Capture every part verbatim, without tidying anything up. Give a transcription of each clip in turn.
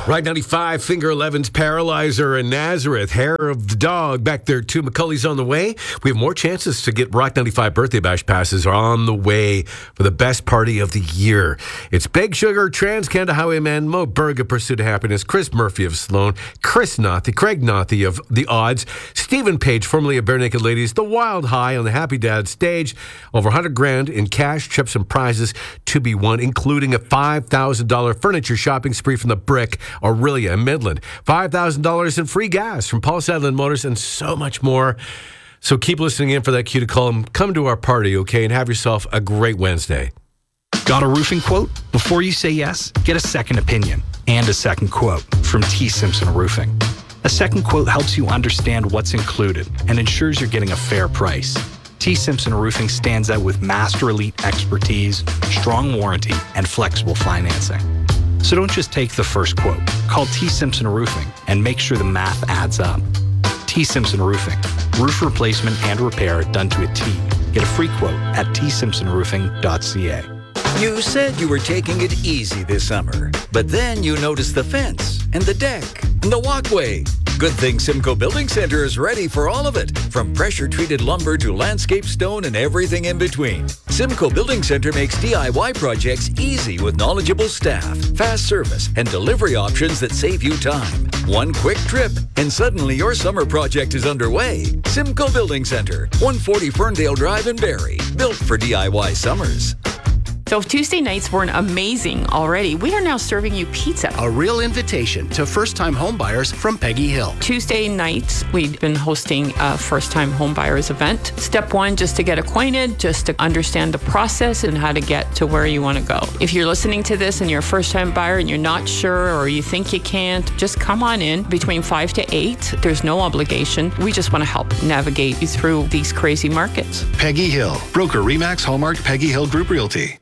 Ride ninety-five, Finger eleven's Paralyzer and Nazareth, Hair of the Dog back there too. McCulley's on the way. We have more chances to get Rock ninety-five birthday bash passes are on the way for the best party of the year. It's Big Sugar, Trans Canada Highwayman, Mo Berg of Pursuit of Happiness, Chris Murphy of Sloan, Chris Nothy, Craig Nothy of The Odds, Stephen Page, formerly of Bare Naked Ladies, The Wild High on the Happy Dad stage. Over one hundred grand in cash, chips, and prizes to be won, including a five thousand dollars furniture shopping spree from The Brick, Aurelia and Midland, five thousand dollars in free gas from Paul Sadler Motors, and so much more. So keep listening in for that cue to call them. Come to our party, okay, and have yourself a great Wednesday. Got a roofing quote? Before you say yes, get a second opinion and a second quote from T. Simpson Roofing. A second quote helps you understand what's included and ensures you're getting a fair price. T. Simpson Roofing stands out with Master Elite expertise, strong warranty, and flexible financing. So don't just take the first quote. Call T. Simpson Roofing and make sure the math adds up. T. Simpson Roofing. Roof replacement and repair done to a T. Get a free quote at t simpson roofing dot c a. You said you were taking it easy this summer, but then you noticed the fence and the deck and the walkway. Good thing Simcoe Building Center is ready for all of it, from pressure-treated lumber to landscape stone and everything in between. Simcoe Building Center makes D I Y projects easy with knowledgeable staff, fast service, and delivery options that save you time. One quick trip, and suddenly your summer project is underway. Simcoe Building Center, one forty Ferndale Drive in Barrie, built for D I Y summers. So if Tuesday nights weren't amazing already, we are now serving you pizza. A real invitation to first-time homebuyers from Peggy Hill. Tuesday nights, we've been hosting a first-time homebuyers event. Step one, just to get acquainted, just to understand the process and how to get to where you want to go. If you're listening to this and you're a first-time buyer and you're not sure or you think you can't, just come on in between five to eight. There's no obligation. We just want to help navigate you through these crazy markets. Peggy Hill, broker Remax Hallmark Peggy Hill Group Realty.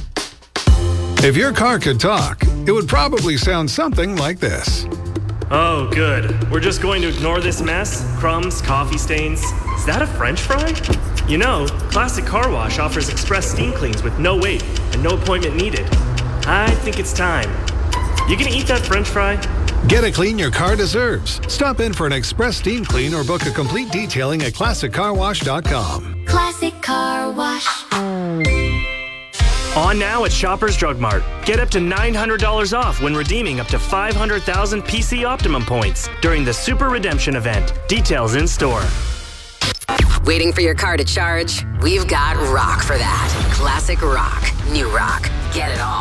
If your car could talk, it would probably sound something like this. Oh, good. We're just going to ignore this mess? Crumbs, coffee stains. Is that a French fry? You know, Classic Car Wash offers express steam cleans with no wait and no appointment needed. I think it's time. You gonna eat that French fry? Get a clean your car deserves. Stop in for an express steam clean or book a complete detailing at classic car wash dot com. Classic Car Wash. On now at Shoppers Drug Mart. Get up to nine hundred dollars off when redeeming up to five hundred thousand P C Optimum points during the Super Redemption event. Details in store. Waiting for your car to charge? We've got rock for that. Classic rock. New rock. Get it all.